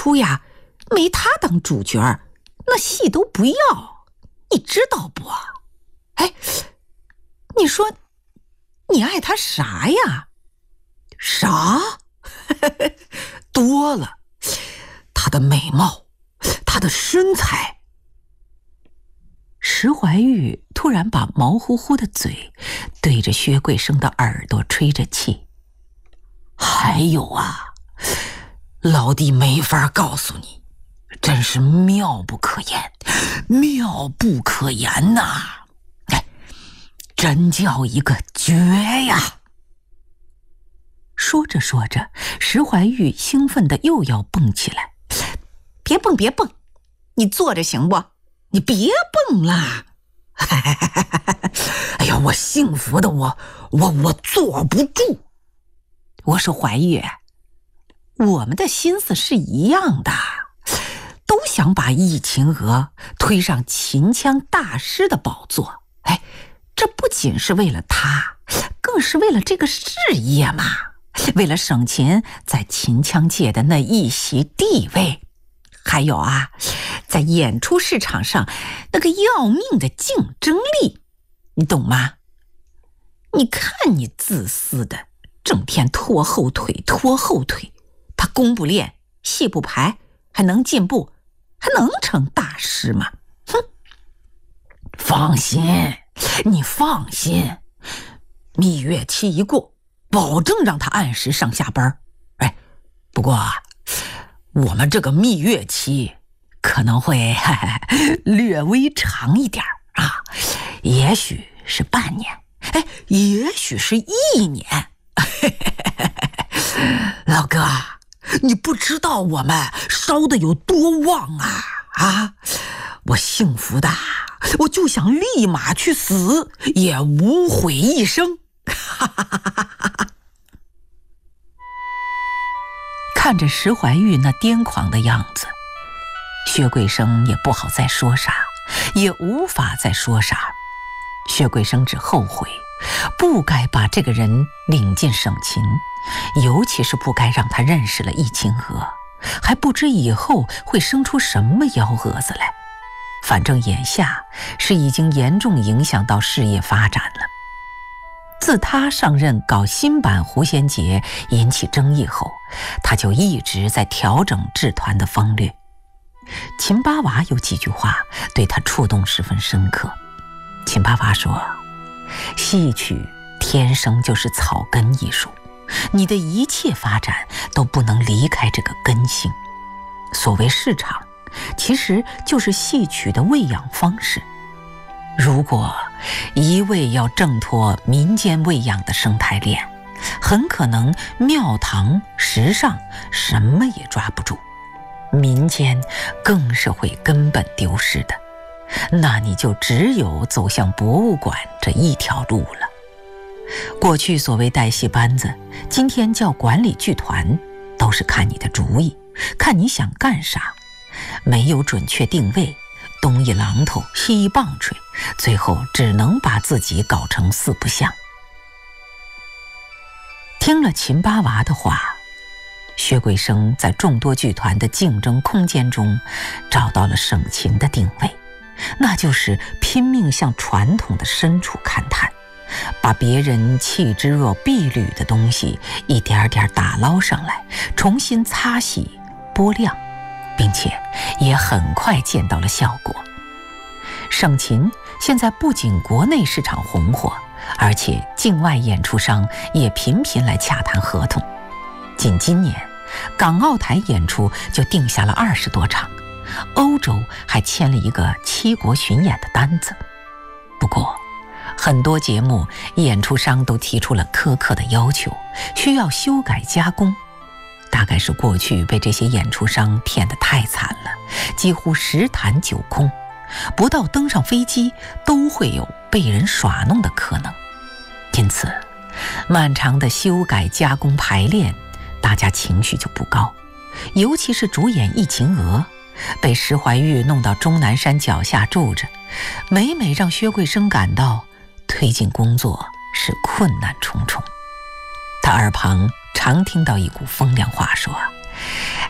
出呀，没他当主角，那戏都不要，你知道不？哎，你说你爱他啥呀？ 啥？多了，他的美貌，他的身材。 石怀玉突然把毛乎乎的嘴对着薛桂生的耳朵吹着气。 还有啊，老弟没法告诉你，真是妙不可言，妙不可言呐！哎，真叫一个绝呀！ 说着说着，石怀玉兴奋的又要蹦起来。别蹦别蹦，你坐着行不？你别蹦啦！ 哎呀，我幸福的我坐不住。 我说怀玉，我们的心思是一样的，都想把易秦娥推上秦腔大师的宝座。哎，这不仅是为了他，更是为了这个事业嘛，为了省秦在秦腔界的那一席地位，还有啊，在演出市场上那个要命的竞争力，你懂吗？你看你自私的，整天拖后腿，他功不练，戏不排，还能进步，还能成大师吗？哼！ 放心，你放心，蜜月期一过，保证让他按时上下班。哎，不过我们这个蜜月期可能会略微长一点啊，也许是半年，哎，也许是1年。老哥，你不知道我们烧的有多旺啊！我幸福的，我就想立马去死，也无悔一生。 看着石怀玉那癫狂的样子，薛桂生也不好再说啥，也无法再说啥。薛桂生只后悔不该把这个人领进省秦，尤其是不该让他认识了易秦娥，还不知以后会生出什么幺蛾子来。反正眼下是已经严重影响到事业发展了。自他上任搞新版狐仙节引起争议后，他就一直在调整制团的方略。秦八娃有几句话对他触动十分深刻。秦八娃说，戏曲天生就是草根艺术，你的一切发展都不能离开这个根性。所谓市场，其实就是戏曲的喂养方式。如果一味要挣脱民间喂养的生态链，很可能庙堂时尚什么也抓不住，民间更是会根本丢失的。那你就只有走向博物馆这一条路了。过去所谓带戏班子，今天叫管理剧团，都是看你的主意，看你想干啥，没有准确定位，东一榔头西一棒槌，最后只能把自己搞成四不像。听了秦八娃的话，薛桂生在众多剧团的竞争空间中找到了省秦的定位，那就是拼命向传统的深处勘探，把别人弃之若敝履的东西一点点打捞上来，重新擦洗剥亮，并且也很快见到了效果。省秦现在不仅国内市场红火，而且境外演出商也频频来洽谈合同。仅今年港澳台演出就定下了20多场，欧洲还签了一个7国巡演的单子。不过很多节目演出商都提出了苛刻的要求，需要修改加工。大概是过去被这些演出商骗得太惨了，几乎10谈9空，不到登上飞机都会有被人耍弄的可能。因此漫长的修改加工排练，大家情绪就不高。尤其是主演易秦娥被石怀玉弄到终南山脚下住着，每每让薛桂生感到推进工作是困难重重。他耳旁常听到一股风凉话说，